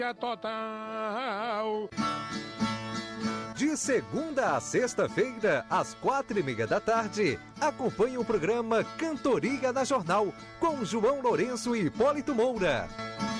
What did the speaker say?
total. De segunda a sexta-feira, às 4:30 da tarde, acompanhe o programa Cantoria na Jornal, com João Lourenço e Hipólito Moura.